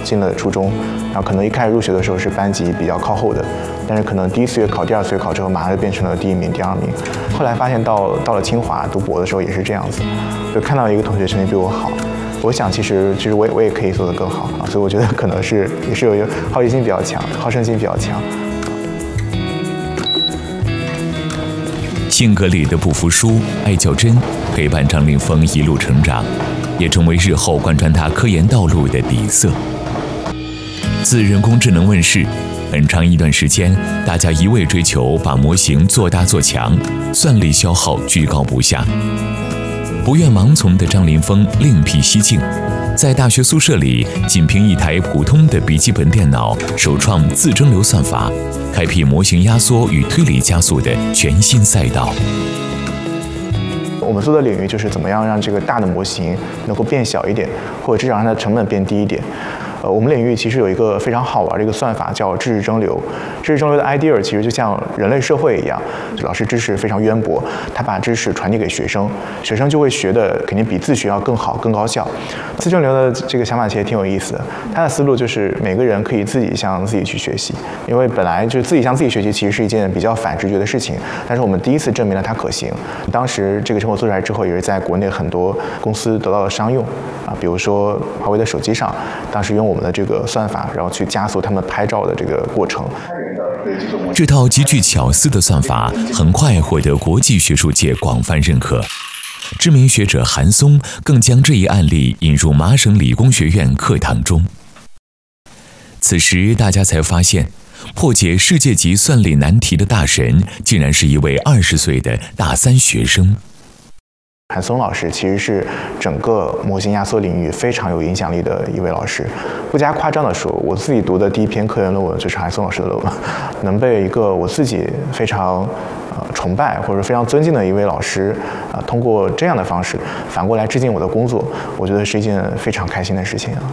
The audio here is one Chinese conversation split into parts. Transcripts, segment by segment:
进了初中，然后可能一开始入学的时候是班级比较靠后的，但是可能第1次月考、第2次月考之后，马上就变成了第1名、第2名。后来发现到了清华读博的时候也是这样子，就看到一个同学成绩比我好，我想其实我也可以做得更好啊，所以我觉得可能也是有一个好奇心比较强、好胜心比较强。 性格里的不服输、爱较真，陪伴张凌峰一路成长，也成为日后贯穿他科研道路的底色。自人工智能问世，很长一段时间，大家一味追求把模型做大做强，算力消耗居高不下。不愿盲从的张凌峰另辟蹊径，在大学宿舍里，仅凭一台普通的笔记本电脑，首创自蒸馏算法，开辟模型压缩与推理加速的全新赛道。 我们做的领域就是怎么样让这个大的模型能够变小一点，或者至少让它的成本变低一点。我们领域其实有一个非常好玩的一个算法，叫知识蒸馏。知识蒸馏的 idea 其实就像人类社会一样，老师知识非常渊博，他把知识传递给学生，学生就会学的肯定比自学要更好、更高效。自蒸馏的这个想法其实挺有意思的，他的思路就是每个人可以自己向自己去学习，因为本来就是自己向自己学习其实是一件比较反直觉的事情，但是我们第一次证明了它可行。当时这个成果做出来之后，也是在国内很多公司得到了商用啊，比如说华为的手机上，当时用我们的这个算法，然后去加速他们拍照的这个过程。 这套极具巧思的算法很快获得国际学术界广泛认可。知名学者韩松更将这一案例引入麻省理工学院课堂中。此时，大家才发现，破解世界级算力难题的大神，竟然是一位20岁的大3学生。 韩松老师其实是整个模型压缩领域非常有影响力的一位老师。不加夸张的说，我自己读的第一篇科研论文就是韩松老师的论文，能被一个我自己非常崇拜或者非常尊敬的一位老师通过这样的方式反过来致敬我的工作，我觉得是一件非常开心的事情啊。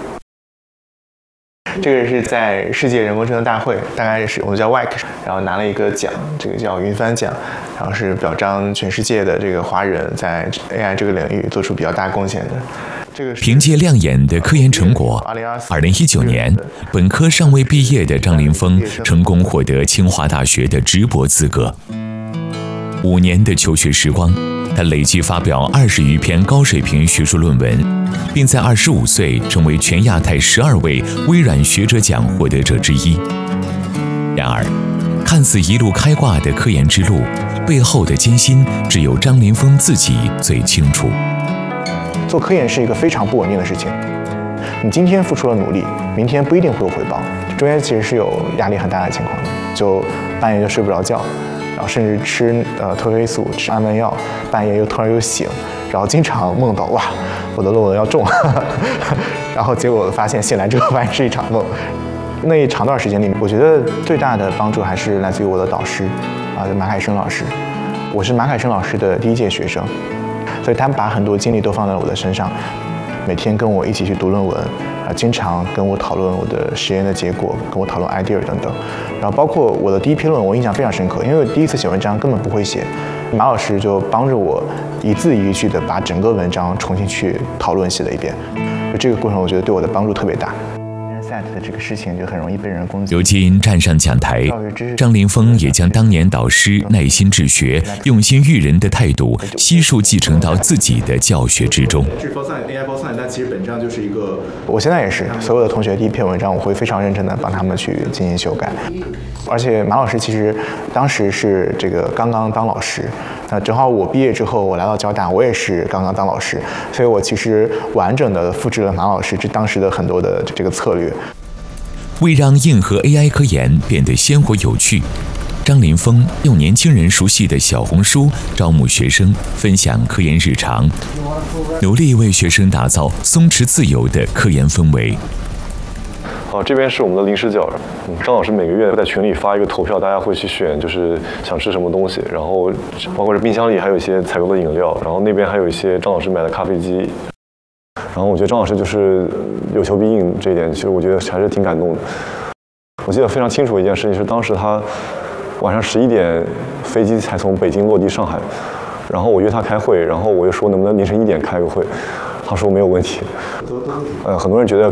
这个是在世界人工智能大会，大概是我们叫 WEC， 然后拿了一个奖，这个叫云帆奖，然后是表彰全世界的这个华人在 AI 这个领域做出比较大贡献的。 凭借亮眼的科研成果，2019年，本科尚未毕业的张凌峰成功获得清华大学的直博资格。5年的求学时光，他累计发表20余篇高水平学术论文，并在25岁成为全亚太12位微软学者奖获得者之一。然而，看似一路开挂的科研之路，背后的艰辛只有张凌峰自己最清楚。 做科研是一个非常不稳定的事情，你今天付出了努力，明天不一定会有回报，中间其实是有压力很大的情况的，就半夜就睡不着觉，然后甚至吃褪黑素、吃安眠药，半夜又突然又醒，然后经常梦到哇，我的论文要中，然后结果发现醒来之后发现是一场梦。那一长段时间里面，我觉得最大的帮助还是来自于我的导师马凯生老师。我是马凯生老师的第1届学生，所以他们把很多精力都放在了我的身上，每天跟我一起去读论文经常跟我讨论我的实验的结果，跟我讨论 idea 等等。然后包括我的第1篇论文，我印象非常深刻，因为我第一次写文章根本不会写，马老师就帮着我一字一句的把整个文章重新去讨论写了一遍。就这个过程，我觉得对我的帮助特别大。的这个事情就很容易被人攻击。 如今站上讲台，张凌峰也将当年导师耐心治学、用心育人的态度悉数继承到自己的教学之中。 AI 包算，它其实本质上就是一个。我现在也是，所有的同学第1篇文章，我会非常认真的帮他们去进行修改。而且马老师其实当时是这个刚刚当老师，正好我毕业之后，我来到交大，我也是刚刚当老师，所以我其实完整的复制了马老师当时的很多的这个策略。 为让硬核 AI 科研变得鲜活有趣，张凌峰用年轻人熟悉的小红书招募学生，分享科研日常，努力为学生打造松弛自由的科研氛围。 这边是我们的零食角，张老师每个月在群里发一个投票，大家会去选，就是想吃什么东西，然后包括是冰箱里还有一些采购的饮料，然后那边还有一些张老师买的咖啡机。然后我觉得张老师就是有求必应这一点，其实我觉得还是挺感动的。我记得非常清楚一件事情是，当时他晚上11点飞机才从北京落地上海，然后我约他开会，然后我就说能不能凌晨1点开个会，他说没有问题。很多人觉得